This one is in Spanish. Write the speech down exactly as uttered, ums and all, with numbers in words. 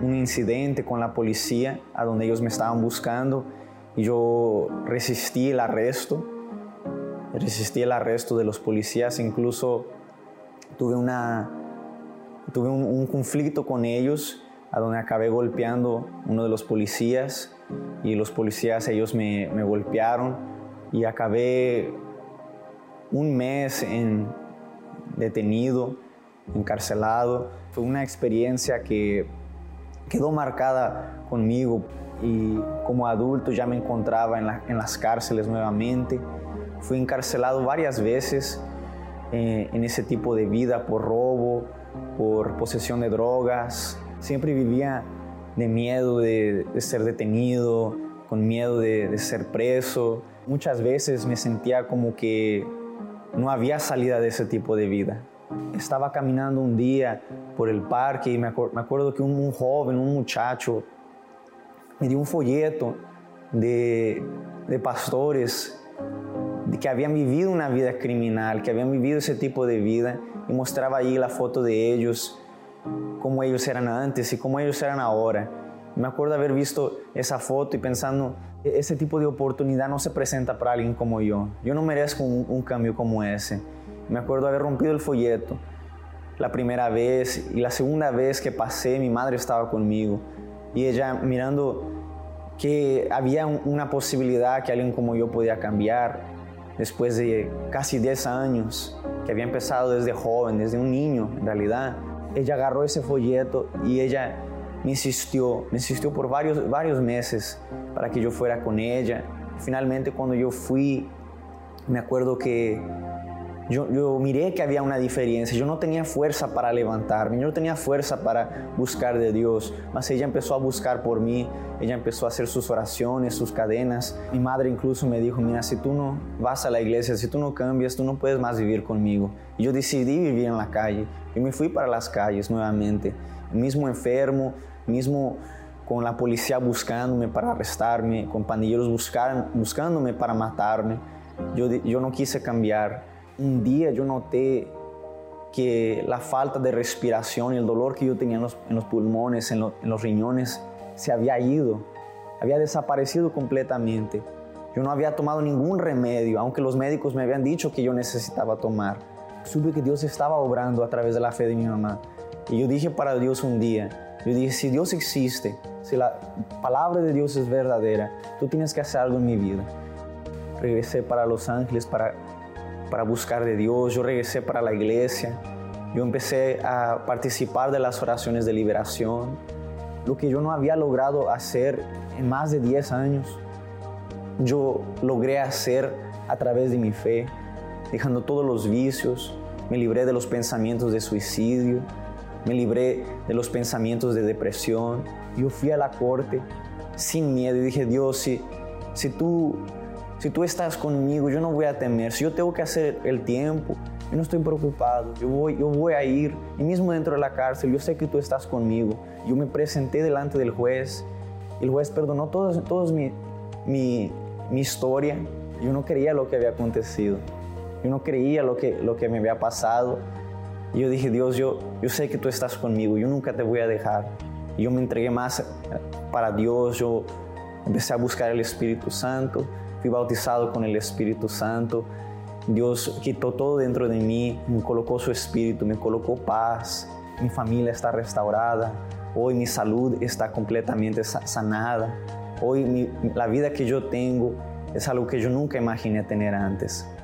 un incidente con la policía, a donde ellos me estaban buscando, y yo resistí el arresto, resistí el arresto de los policías, incluso tuve, una, tuve un, un conflicto con ellos, a donde acabé golpeando a uno de los policías, y los policías ellos me, me golpearon, y acabé un mes en, detenido, encarcelado. Fue una experiencia que quedó marcada conmigo, y como adulto ya me encontraba en, la, en las cárceles nuevamente. Fui encarcelado varias veces eh, en ese tipo de vida por robo, por posesión de drogas. Siempre vivía de miedo de, de ser detenido, con miedo de, de ser preso. Muchas veces me sentía como que no había salida de ese tipo de vida. Estaba caminando un día por el parque y me, acu- me acuerdo que un, un joven, un muchacho, me dio un folleto de, de pastores de que habían vivido una vida criminal, que habían vivido ese tipo de vida, y mostraba ahí la foto de ellos, cómo ellos eran antes y cómo ellos eran ahora. Me acuerdo haber visto esa foto y pensando, ese tipo de oportunidad no se presenta para alguien como yo. Yo no merezco un, un cambio como ese. Me acuerdo haber rompido el folleto la primera vez, y la segunda vez que pasé, mi madre estaba conmigo, y ella mirando que había un, una posibilidad que alguien como yo podía cambiar después de casi diez años, que había empezado desde joven, desde un niño en realidad. Ella agarró ese folleto y ella me insistió, me insistió por varios, varios meses para que yo fuera con ella. Finalmente, cuando yo fui, me acuerdo que yo, yo miré que había una diferencia. Yo no tenía fuerza para levantarme, yo no tenía fuerza para buscar de Dios, mas ella empezó a buscar por mí, ella empezó a hacer sus oraciones, sus cadenas. Mi madre incluso me dijo, mira, si tú no vas a la iglesia, si tú no cambias, tú no puedes más vivir conmigo. Y yo decidí vivir en la calle. Yo me fui para las calles nuevamente, mismo enfermo, mismo con la policía buscándome para arrestarme, con pandilleros buscar, buscándome para matarme. Yo, yo no quise cambiar. Un día yo noté que la falta de respiración y el dolor que yo tenía en los, en los pulmones, en, lo, en los riñones, se había ido, había desaparecido completamente. Yo no había tomado ningún remedio, aunque los médicos me habían dicho que yo necesitaba tomar. Supe que Dios estaba obrando a través de la fe de mi mamá. Y yo dije para Dios un día, yo dije, si Dios existe, si la palabra de Dios es verdadera, tú tienes que hacer algo en mi vida. Regresé para Los Ángeles para, para buscar de Dios, yo regresé para la iglesia, yo empecé a participar de las oraciones de liberación, lo que yo no había logrado hacer en más de diez años, yo logré hacer a través de mi fe, dejando todos los vicios. Me libré de los pensamientos de suicidio, me libré de los pensamientos de depresión. Yo fui a la corte sin miedo y dije, Dios, si, si, tú, si tú estás conmigo, yo no voy a temer. Si yo tengo que hacer el tiempo, yo no estoy preocupado. Yo voy, yo voy a ir, y mismo dentro de la cárcel, yo sé que tú estás conmigo. Yo me presenté delante del juez. El juez perdonó toda todos mi, mi, mi historia. Yo no creía lo que había acontecido. Yo no creía lo que, lo que me había pasado. Y yo dije, Dios, yo, yo sé que tú estás conmigo, yo nunca te voy a dejar. Y yo me entregué más para Dios, yo empecé a buscar el Espíritu Santo, fui bautizado con el Espíritu Santo. Dios quitó todo dentro de mí, me colocó su Espíritu, me colocó paz. Mi familia está restaurada, hoy mi salud está completamente sanada. Hoy mi, la vida que yo tengo es algo que yo nunca imaginé tener antes.